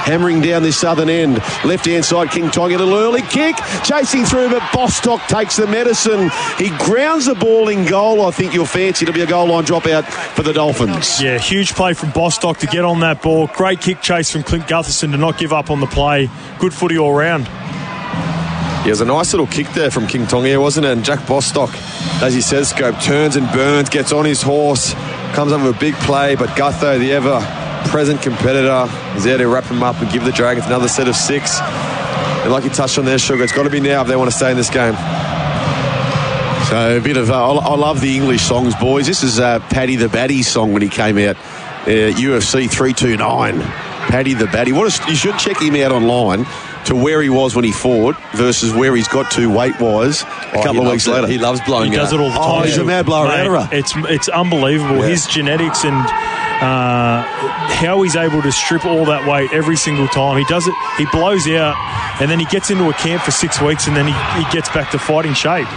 hammering down this southern end. Left-hand side, King Tonga, a little early kick, chasing through, but Bostock takes the medicine. He grounds the ball in goal. I think you'll fancy it'll be a goal line dropout for the Dolphins. Yeah, huge play from Bostock to get on that ball. Great kick chase from Clint Gutherson to not give up on the play. Good footy all round. Yeah, it was a nice little kick there from King Tonga, wasn't it? And Jack Bostock, as he says, Scope, turns and burns, gets on his horse, comes up with a big play, but Gutho, the ever-present competitor, is there to wrap him up and give the Dragons another set of 6. And like you touched on there, Sugar, it's got to be now if they want to stay in this game. So a bit of, I love the English songs, boys. This is Paddy the Baddy's song when he came out, UFC 329. Paddy the Baddy. You should check him out online to where he was when he fought versus where he's got to weight-wise a couple of weeks later. He loves blowing He does it all the time. Oh, he's a mad blower outer. It's unbelievable. Yeah. His genetics and how he's able to strip all that weight every single time. He does it, he blows out, and then he gets into a camp for 6 weeks, and then he gets back to fighting shape.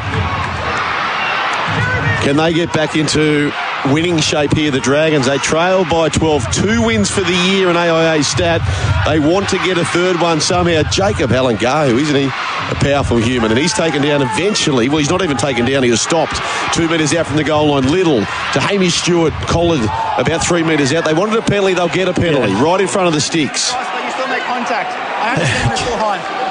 Can they get back into winning shape here, the Dragons? They trail by 12. 2 wins for the year in AIA stat. They want to get a third one somehow. Jacob Halangahu, isn't he? A powerful human. And he's taken down eventually. Well, he's not even taken down. He was stopped 2 metres out from the goal line. Little to Hamish Stewart, collared about 3 metres out. They wanted a penalty. They'll get a penalty right in front of the sticks. But you still make contact. I understand they're still high.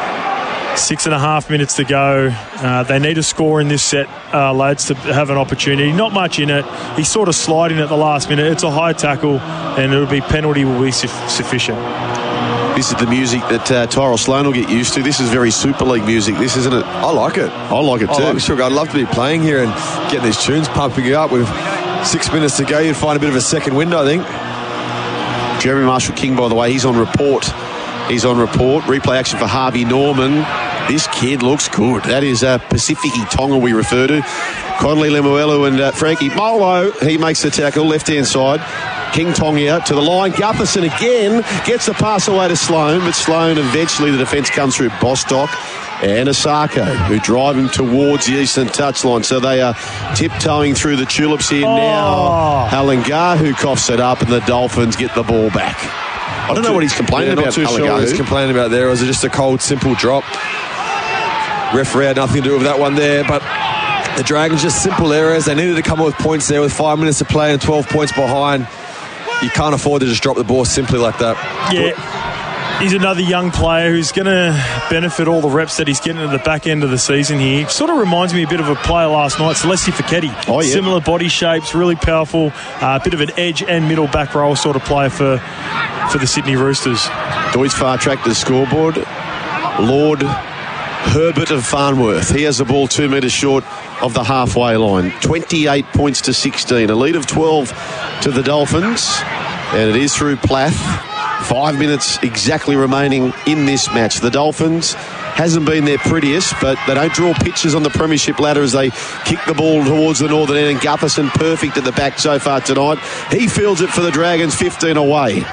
6.5 minutes to go. They need a score in this set, lads, to have an opportunity. Not much in it. He's sort of sliding at the last minute. It's a high tackle, and it'll be penalty will be sufficient. This is the music that Tyrell Sloan will get used to. This is very Super League music. This, isn't it? I like it. I like it too. Sugar, I'd love to be playing here and getting these tunes pumping up. With 6 minutes to go, you'd find a bit of a second window, I think. Jeremy Marshall-King, by the way, he's on report. Replay action for Harvey Norman. This kid looks good. That is Pacifici Tonga we refer to. Connolly Lemuelu and Frankie Molo. He makes the tackle, left-hand side. King Tonga to the line. Gutherson again gets the pass away to Sloan, but Sloan eventually the defence comes through Bostock and Osako, who drive him towards the eastern touchline. So they are tiptoeing through the tulips here now. Halangahu coughs it up and the Dolphins get the ball back. I don't know what he's complaining about. Not too sure what he's complaining about there. Or was it just a cold, simple drop? Referee had nothing to do with that one there, but the Dragons just simple errors. They needed to come up with points there with 5 minutes to play and 12 points behind. You can't afford to just drop the ball simply like that. Yeah, he's another young player who's going to benefit all the reps that he's getting at the back end of the season here. Sort of reminds me a bit of a player last night, Celeste Fiketti. Oh, yeah. Similar body shapes, really powerful, a bit of an edge and middle back row sort of player for the Sydney Roosters. Deutz Far Tractors scoreboard. Lord Herbert of Farnworth. He has the ball 2 metres short of the halfway line. 28 points to 16. A lead of 12 to the Dolphins. And it is through Plath. 5 minutes exactly remaining in this match. The Dolphins hasn't been their prettiest, but they don't draw pitches on the premiership ladder as they kick the ball towards the northern end. And Gutherson perfect at the back so far tonight. He fields it for the Dragons, 15 away.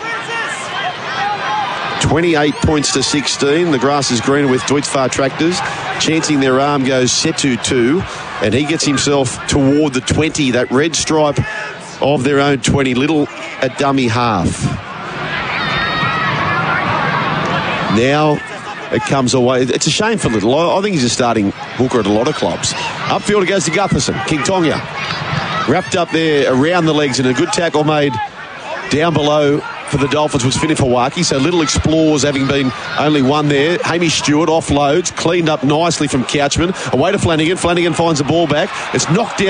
28 points to 16. The grass is greener with Deutz Far Tractors. Chancing their arm goes Setu 2, and he gets himself toward the 20, that red stripe of their own 20. Little at dummy half. Now it comes away. It's a shame for Little. I think he's a starting hooker at a lot of clubs. Upfield it goes to Gutherson. King Tonga wrapped up there around the legs, and a good tackle made down below for the Dolphins was Finifawaki. So Little explores, having been only one there. Hamish Stewart offloads, cleaned up nicely from Couchman. Away to Flanagan. Flanagan finds the ball back. It's knocked down